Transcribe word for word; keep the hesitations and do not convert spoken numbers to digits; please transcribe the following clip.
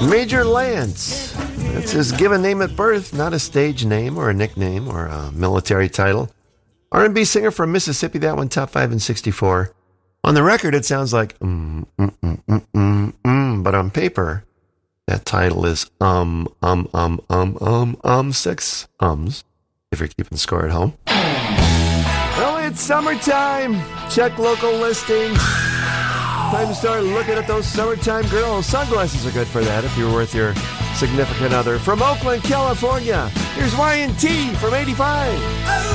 Major Lance. That's his given name at birth, not a stage name or a nickname or a military title. R and B singer from Mississippi, that one top five in sixty-four. On the record, it sounds like mm, mm, mm, mm, mm, mm, but on paper, that title is um, um, um, um, um, um, six ums, if you're keeping score at home. Well, it's summertime. Check local listings. Time to start looking at those summertime girls. Sunglasses are good for that if you're with your significant other. From Oakland, California, here's Y and T from eighty-five.